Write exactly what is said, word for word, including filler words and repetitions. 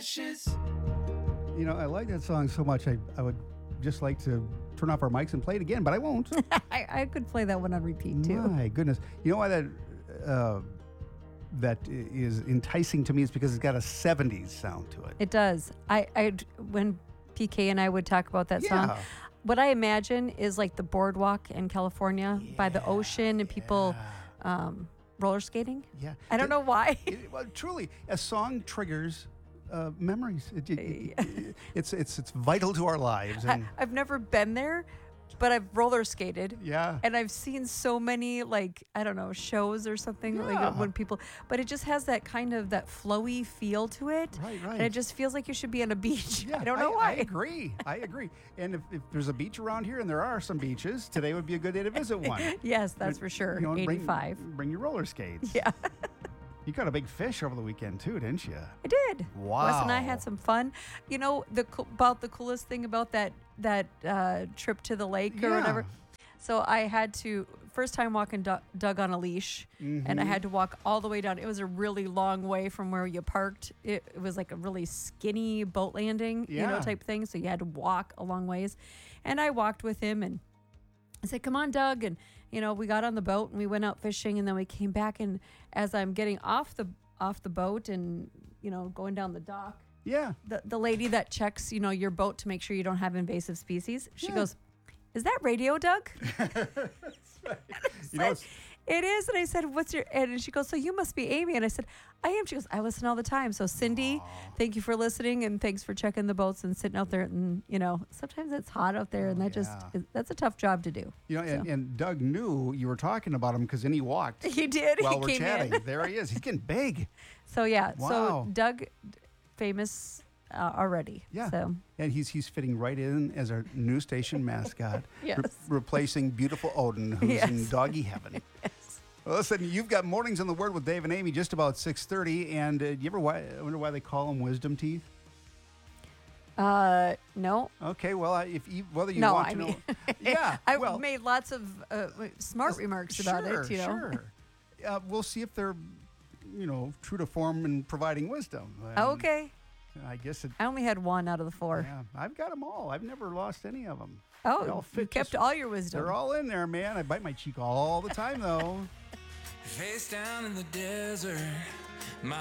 Precious. You know, I like that song so much. I, I would just like to turn off our mics and play it again, but I won't. I, I could play that one on repeat too. My goodness. You know why that uh, that is enticing to me is because it's got a seventies sound to it. It does. I, I when P K and I would talk about that song, Yeah. what I imagine is like the boardwalk in California by the ocean and people um, roller skating. Yeah. I don't know why. It, well, truly, a song triggers uh, memories. It, it, it, it's it's it's vital to our lives. I, And I've never been there, but I've roller skated. yeah. And I've seen so many, like, I don't know, shows or something, Yeah. like when people, but it just has that kind of that flowy feel to it. Right, right. And it just feels like you should be on a beach. Yeah, I don't know I, why. I agree. I agree. And if, if there's a beach around here, and there are some beaches, today would be a good day to visit one. Yes, that's for sure. You know, bring- eighty-five. Bring, your roller skates. Yeah. You caught a big fish over the weekend too, didn't you? I did. Wes and I Wow. had some fun. You know, the co- about the coolest thing about that that uh, trip to the lake or Yeah. whatever. So I had to first time walking Doug, Doug on a leash, and I had to walk all the way down. It was a really long way from where you parked. It, it was like a really skinny boat landing, you know, Yeah. type thing. So you had to walk a long ways, and I walked with him and I said, "Come on, Doug." And, you know, we got on the boat and we went out fishing, and then we came back. And as I'm getting off the off the boat and, you know, going down the dock, Yeah. the, the lady that checks, you know, your boat to make sure you don't have invasive species, she Yeah. goes, "Is that radio, Doug?" You know, it's, It is. And I said, "What's your," and she goes, "So you must be Amy." And I said, "I am." She goes, "I listen all the time." So Cindy, thank you for listening, and thanks for checking the boats and sitting out there. And, you know, sometimes it's hot out there, and that just, yeah. that's a tough job to do. you know, and, So. and Doug knew you were talking about him because then he walked He did. while he we're came chatting. in. There he is. He's getting big. So yeah. Wow. So Doug, famous uh, already. Yeah. So And he's he's fitting right in as our new station mascot, Yes. replacing beautiful Odin, who's in Yes. doggy heaven. Well, listen, you've got Mornings on the Word with Dave and Amy just about six thirty. And uh, do you ever why, wonder why they call them wisdom teeth? uh, no, Okay, well, I- if you, whether you no. want I to know. mean, Yeah, I've well, made lots of uh, smart remarks about sure, it. You know. Sure. Uh, we'll see if they're, you know, true to form in providing wisdom. Um, Okay. I guess it. I only had one out of the four. Yeah, I've got them all. I've never lost any of them. Oh, They all you fit kept just- all your wisdom. They're all in there, man. I bite my cheek all the time, though. Face down in the desert. My